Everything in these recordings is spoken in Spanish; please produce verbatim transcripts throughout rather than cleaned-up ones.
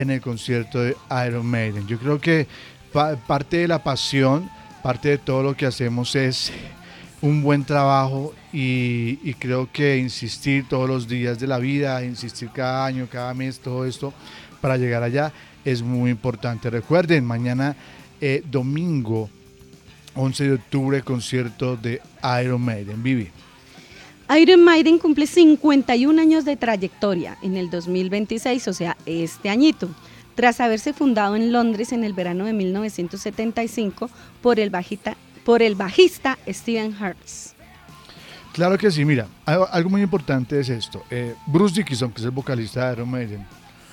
en el concierto de Iron Maiden. Yo creo que pa- parte de la pasión, parte de todo lo que hacemos es un buen trabajo y, y creo que insistir todos los días de la vida, insistir cada año, cada mes, todo esto para llegar allá es muy importante. Recuerden, mañana eh, domingo once de octubre, concierto de Iron Maiden. Vivi. Iron Maiden cumple cincuenta y un años de trayectoria en el dos mil veintiséis, o sea, este añito, tras haberse fundado en Londres en el verano de mil novecientos setenta y cinco por el, bajita, por el bajista Steven Harris. Claro que sí, mira, algo, algo muy importante es esto. Eh, Bruce Dickinson, que es el vocalista de Iron Maiden,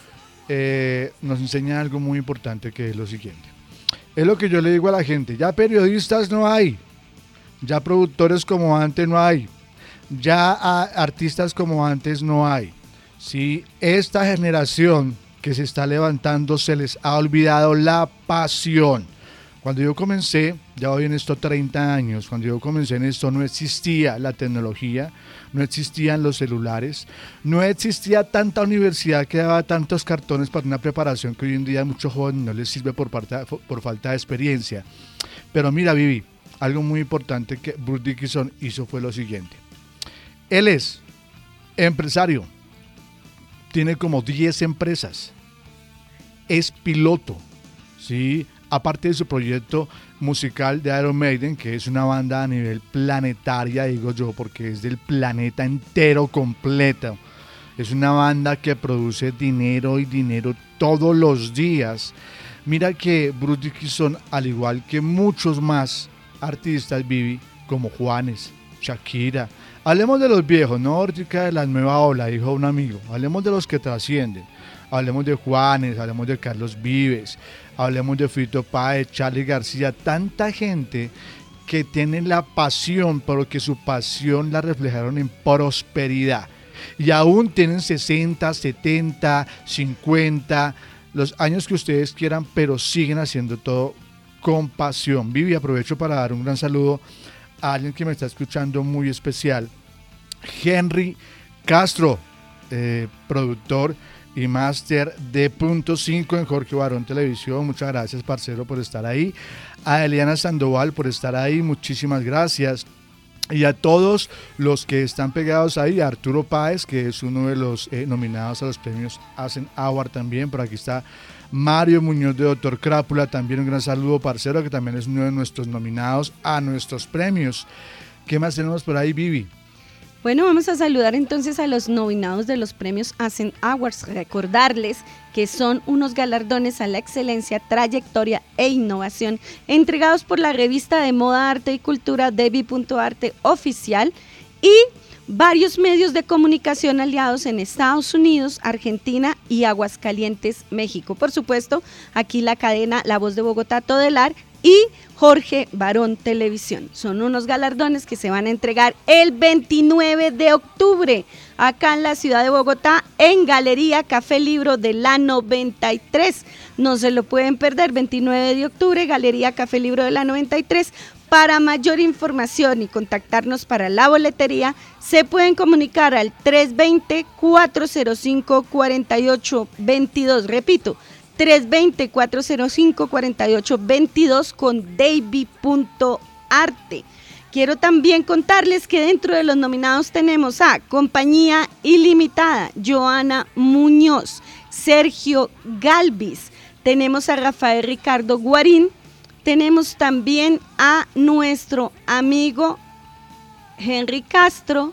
eh, nos enseña algo muy importante, que es lo siguiente. Es lo que yo le digo a la gente: ya periodistas no hay, ya productores como antes no hay, ya a, artistas como antes no hay. Si esta generación que se está levantando se les ha olvidado la pasión. Cuando yo comencé, ya voy en esto treinta años, cuando yo comencé en esto no existía la tecnología, no existían los celulares, no existía tanta universidad que daba tantos cartones para una preparación que hoy en día a muchos jóvenes no les sirve por, parte, por falta de experiencia. Pero mira, Vivi, algo muy importante que Bruce Dickinson hizo fue lo siguiente. Él es empresario, tiene como diez empresas, es piloto, ¿sí? Aparte de su proyecto musical de Iron Maiden, que es una banda a nivel planetaria, digo yo, porque es del planeta entero completo. Es una banda que produce dinero y dinero todos los días. Mira que Bruce Dickinson, al igual que muchos más artistas, Vivi, como Juanes, Shakira. Hablemos de los viejos, no ahorita de la nueva ola, dijo un amigo. Hablemos de los que trascienden. Hablemos de Juanes, hablemos de Carlos Vives, hablemos de Fito Páez, Charly García, tanta gente que tiene la pasión, pero que su pasión la reflejaron en prosperidad. Y aún tienen sesenta, setenta, cincuenta, los años que ustedes quieran, pero siguen haciendo todo con pasión. Vivi, aprovecho para dar un gran saludo a alguien que me está escuchando muy especial, Henry Castro, eh, productor y máster de Punto cinco en Jorge Barón Televisión. Muchas gracias, parcero, por estar ahí. A Eliana Sandoval por estar ahí, muchísimas gracias. Y a todos los que están pegados ahí, a Arturo Páez, que es uno de los eh, nominados a los premios Hacen Award también. Por aquí está Mario Muñoz de Doctor Crápula, también un gran saludo, parcero, que también es uno de nuestros nominados a nuestros premios. ¿Qué más tenemos por ahí, Vivi? Bueno, vamos a saludar entonces a los nominados de los premios Hacen Awards. Recordarles que son unos galardones a la excelencia, trayectoria e innovación entregados por la revista de moda, arte y cultura Debbie punto arte oficial y varios medios de comunicación aliados en Estados Unidos, Argentina y Aguascalientes, México. Por supuesto, aquí la cadena La Voz de Bogotá, Todelar y Jorge Barón Televisión. Son unos galardones que se van a entregar el veintinueve de octubre acá en la ciudad de Bogotá, en Galería Café Libro de la noventa y tres. No se lo pueden perder, veintinueve de octubre, Galería Café Libro de la noventa y tres. Para mayor información y contactarnos para la boletería, se pueden comunicar al tres dos cero, cuatro cero cinco, cuatro ocho dos dos. Repito, tres dos cero, cuatro cero cinco, cuatro ocho dos dos con Debbie punto arte. Quiero también contarles que dentro de los nominados tenemos a Compañía Ilimitada, Joana Muñoz, Sergio Galvis, tenemos a Rafael Ricardo Guarín, tenemos también a nuestro amigo Henry Castro.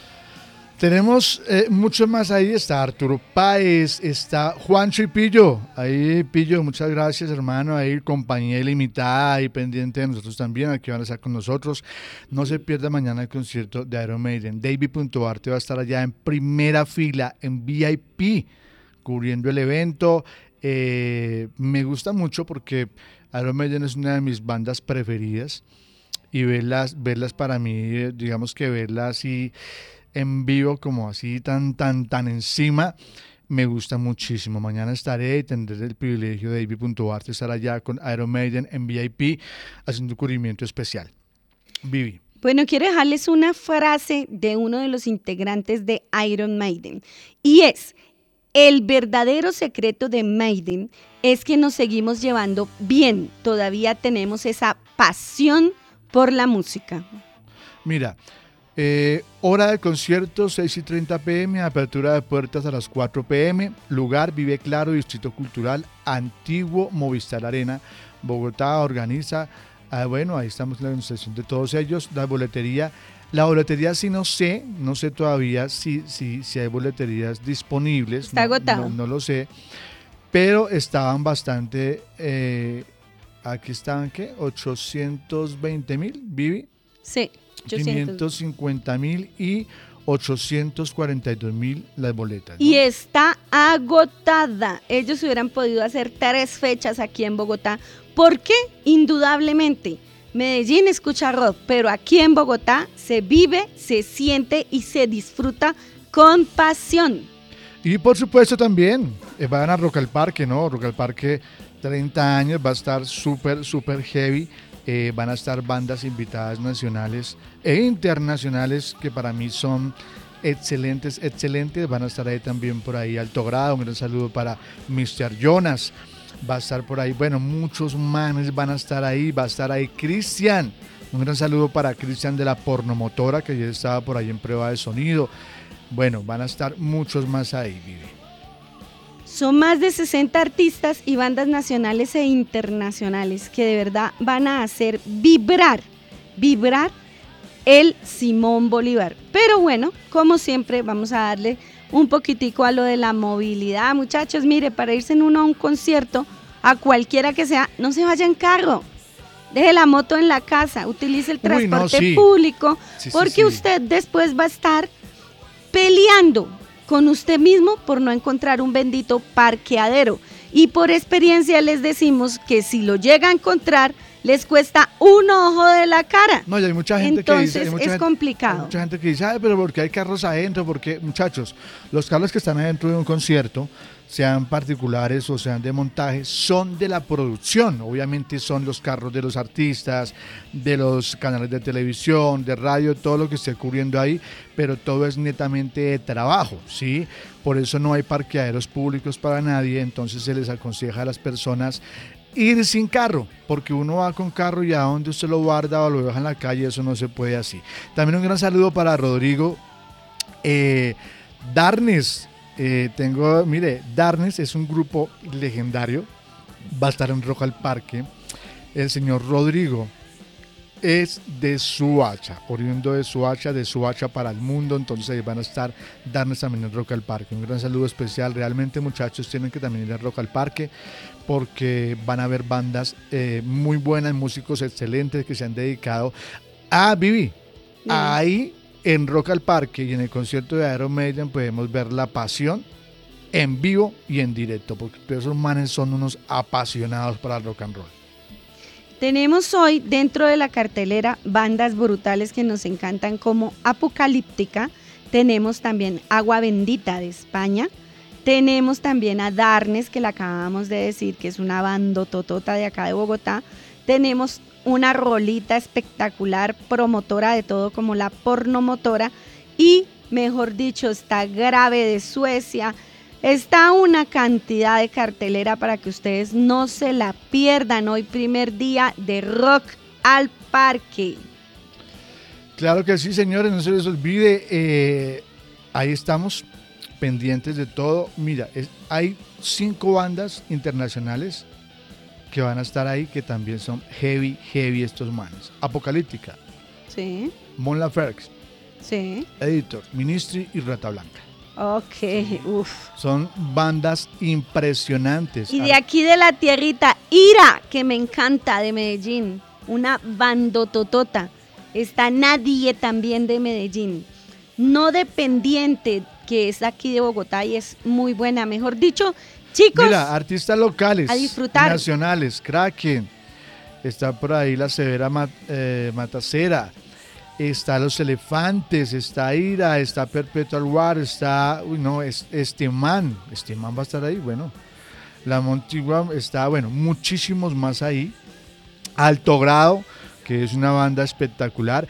Tenemos eh, mucho más ahí, está Arturo Páez, está Juancho y Pillo. Ahí, Pillo, muchas gracias, hermano. Ahí, Compañía Ilimitada, ahí pendiente de nosotros también, aquí van a estar con nosotros. No se pierda mañana el concierto de Iron Maiden. Debbie punto arte va a estar allá en primera fila, en V I P, cubriendo el evento. Eh, me gusta mucho porque Iron Maiden es una de mis bandas preferidas y verlas, verlas para mí, digamos que verlas así en vivo, como así tan, tan, tan encima, me gusta muchísimo. Mañana estaré y tendré el privilegio de Debbie punto arte estar allá con Iron Maiden en V I P haciendo un cubrimiento especial. Vivi. Bueno, quiero dejarles una frase de uno de los integrantes de Iron Maiden y es: el verdadero secreto de Maiden es que nos seguimos llevando bien, todavía tenemos esa pasión por la música. Mira, eh, hora del concierto seis y treinta pm, apertura de puertas a las cuatro pm, lugar Vive Claro, Distrito Cultural, Antiguo Movistar Arena, Bogotá, organiza, ah, bueno, ahí estamos en la organización de todos ellos, la boletería, la boletería sí no sé, no sé todavía si, si, si hay boleterías disponibles, está no, agotado. no, no lo sé, pero estaban bastante, eh, aquí estaban, ¿qué? ochocientos veinte mil, Vivi. Sí. quinientos cincuenta mil y ochocientos cuarenta y dos mil las boletas, ¿no? Y está agotada. Ellos hubieran podido hacer tres fechas aquí en Bogotá. ¿Por qué? Indudablemente. Medellín escucha rock, pero aquí en Bogotá se vive, se siente y se disfruta con pasión. Y por supuesto también eh, van a Rock al Parque, ¿no? Rock al Parque, treinta años, va a estar súper, súper heavy. Eh, van a estar bandas invitadas nacionales e internacionales que para mí son excelentes, excelentes. Van a estar ahí también por ahí Alto Grado, un gran saludo para mister Jonas. Va a estar por ahí, bueno, muchos manes van a estar ahí, va a estar ahí Cristian. Un gran saludo para Cristian de la Pornomotora, que ya estaba por ahí en prueba de sonido. Bueno, van a estar muchos más ahí, Vivi. Son más de sesenta artistas y bandas nacionales e internacionales que de verdad van a hacer vibrar, vibrar el Simón Bolívar. Pero bueno, como siempre, vamos a darle un poquitico a lo de la movilidad. Muchachos, mire, para irse en uno a un concierto, a cualquiera que sea, no se vaya en carro. Deje la moto en la casa, utilice el transporte Uy, no, sí. público, Sí, sí, porque sí. usted después va a estar peleando con usted mismo por no encontrar un bendito parqueadero. Y por experiencia les decimos que si lo llega a encontrar, les cuesta un ojo de la cara. No, y hay mucha gente Entonces que dice... hay mucha es gente- complicado. Hay mucha gente que dice, ay, pero ¿por qué hay carros adentro? Porque, muchachos, los carros que están adentro de un concierto, sean particulares o sean de montaje, son de la producción. Obviamente son los carros de los artistas, de los canales de televisión, de radio, todo lo que esté cubriendo ahí, pero todo es netamente de trabajo, ¿sí? Por eso no hay parqueaderos públicos para nadie, entonces se les aconseja a las personas ir sin carro, porque uno va con carro y a donde usted lo guarda o lo deja en la calle, eso no se puede así. También un gran saludo para Rodrigo eh, Darnes. Eh, tengo, mire, Darnes es un grupo legendario, va a estar en Rock al Parque. El señor Rodrigo es de Suacha, oriundo de Suacha, de Suacha para el mundo, entonces ahí van a estar Darnes también en Rock al Parque. Un gran saludo especial, realmente muchachos tienen que también ir a Rock al Parque porque van a haber bandas eh, muy buenas, músicos excelentes que se han dedicado a Vivi. Sí. Ahí en Rock al Parque y en el concierto de Iron Maiden podemos ver la pasión en vivo y en directo, porque todos esos manes son unos apasionados para el rock and roll. Tenemos hoy dentro de la cartelera bandas brutales que nos encantan como Apocalíptica, tenemos también Agua Bendita de España, tenemos también a Darnes, que le acabamos de decir que es una bandototota de acá de Bogotá, tenemos una rolita espectacular, promotora de todo como la Pornomotora y, mejor dicho, está Grave de Suecia. Está una cantidad de cartelera para que ustedes no se la pierdan. Hoy primer día de Rock al Parque. Claro que sí, señores, no se les olvide, eh, ahí estamos pendientes de todo. Mira, es, hay cinco bandas internacionales que van a estar ahí, que también son heavy, heavy estos manes. Apocalíptica, Sí, Mon Laferte, sí. Editor, Ministry y Rata Blanca. Ok, uff. Son bandas impresionantes. Y de aquí de la tierrita, Ira, que me encanta, de Medellín. Una bandototota. Está Nadie también de Medellín. No Dependiente, que es aquí de Bogotá y es muy buena. Mejor dicho, chicos, Mira, artistas locales, a disfrutar. nacionales, Kraken, está por ahí la Severa Mat, eh, Matacera, está Los Elefantes, está Ira, está Perpetual War, está, uy no, es, este man, este man va a estar ahí, bueno, la Montigua está, bueno, muchísimos más ahí, Alto Grado, que es una banda espectacular.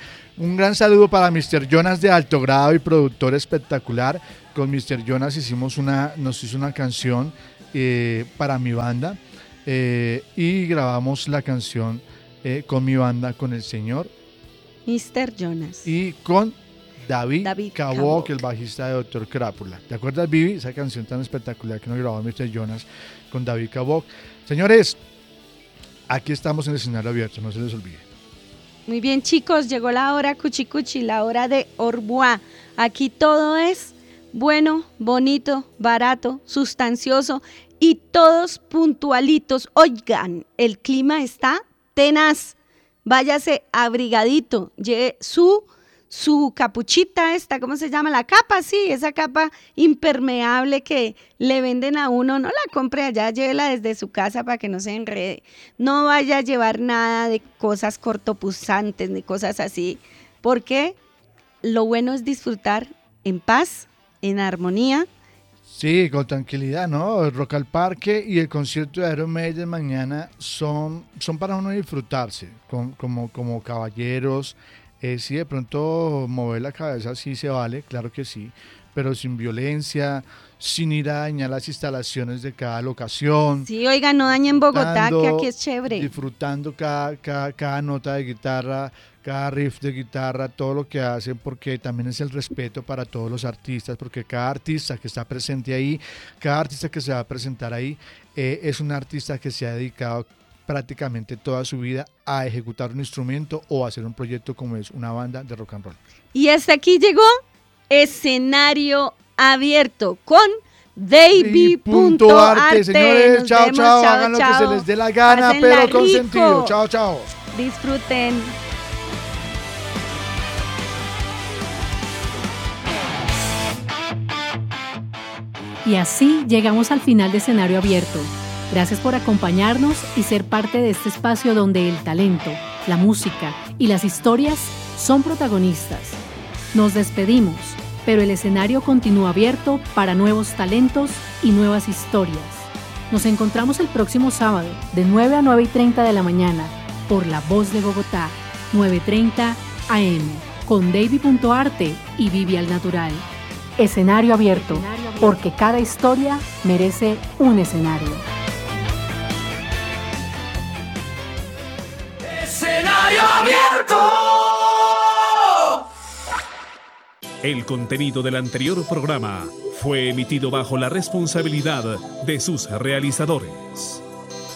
Un gran saludo para mister Jonas de alto grado y productor espectacular. Con mister Jonas hicimos una, nos hizo una canción eh, para mi banda eh, y grabamos la canción eh, con mi banda, con el señor mister Jonas. Y con David, David Cabok, el bajista de Doctor Crápula. ¿Te acuerdas, Vivi? Esa canción tan espectacular que nos grabó mister Jonas con David Cabok. Señores, aquí estamos en el escenario abierto, no se les olvide. Muy bien, chicos, llegó la hora cuchi cuchi, la hora de Orbois. Aquí todo es bueno, bonito, barato, sustancioso y todos puntualitos. Oigan, el clima está tenaz. Váyase abrigadito, lleve su, su capuchita esta, ¿cómo se llama? La capa, sí, esa capa impermeable que le venden a uno, no la compre allá, llévela desde su casa para que no se enrede. No vaya a llevar nada de cosas cortopunzantes ni cosas así, porque lo bueno es disfrutar en paz, en armonía. Sí, con tranquilidad, ¿no? El Rock al Parque y el concierto de Iron Maiden mañana son, son para uno disfrutarse, con, como, como caballeros. Eh, sí, de pronto mover la cabeza sí se vale, claro que sí, pero sin violencia, sin ir a dañar las instalaciones de cada locación. Sí, oiga, no dañen Bogotá, que aquí es chévere. Disfrutando cada, cada, cada nota de guitarra, cada riff de guitarra, todo lo que hacen, porque también es el respeto para todos los artistas, porque cada artista que está presente ahí, cada artista que se va a presentar ahí, eh, es un artista que se ha dedicado prácticamente toda su vida a ejecutar un instrumento o a hacer un proyecto como es una banda de rock and roll. Y hasta aquí llegó Escenario Abierto con Davey punto arte. Señores, chao, vemos, chao, chao, hagan chao. lo que se les dé la gana, Pásenla pero con rico. sentido. Chao, chao. Disfruten. Y así llegamos al final de Escenario Abierto. Gracias por acompañarnos y ser parte de este espacio donde el talento, la música y las historias son protagonistas. Nos despedimos, pero el escenario continúa abierto para nuevos talentos y nuevas historias. Nos encontramos el próximo sábado de nueve a nueve y treinta de la mañana por La Voz de Bogotá, nueve treinta A M, con Davey punto arte y Vivi al Natural. Escenario abierto, porque cada historia merece un escenario. ¡Escenario abierto! El contenido del anterior programa fue emitido bajo la responsabilidad de sus realizadores.